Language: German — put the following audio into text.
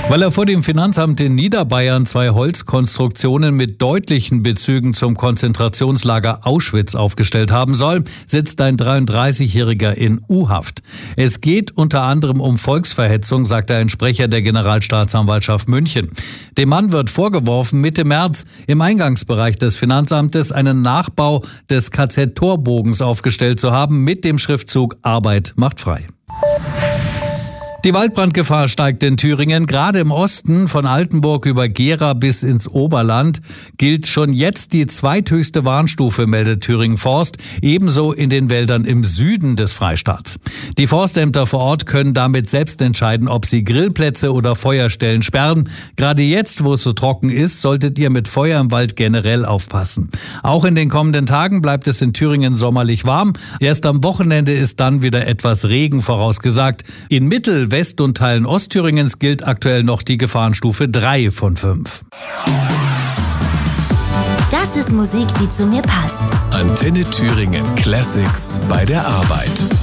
Weil er vor dem Finanzamt in Niederbayern 2 Holzkonstruktionen mit deutlichen Bezügen zum Konzentrationslager Auschwitz aufgestellt haben soll, sitzt ein 33-Jähriger in U-Haft. Es geht unter anderem um Volksverhetzung, sagt ein Sprecher der Generalstaatsanwaltschaft München. Dem Mann wird vorgeworfen, Mitte März im Eingangsbereich des Finanzamtes einen Nachbau des KZ-Torbogens aufgestellt zu haben mit dem Schriftzug Arbeit macht frei. Die Waldbrandgefahr steigt in Thüringen. Gerade im Osten von Altenburg über Gera bis ins Oberland gilt schon jetzt die zweithöchste Warnstufe, meldet Thüringen Forst, ebenso in den Wäldern im Süden des Freistaats. Die Forstämter vor Ort können damit selbst entscheiden, ob sie Grillplätze oder Feuerstellen sperren. Gerade jetzt, wo es so trocken ist, solltet ihr mit Feuer im Wald generell aufpassen. Auch in den kommenden Tagen bleibt es in Thüringen sommerlich warm. Erst am Wochenende ist dann wieder etwas Regen vorausgesagt. In Mittel-, West- und Teilen Ostthüringens gilt aktuell noch die Gefahrenstufe 3 von 5. Das ist Musik, die zu mir passt. Antenne Thüringen Classics bei der Arbeit.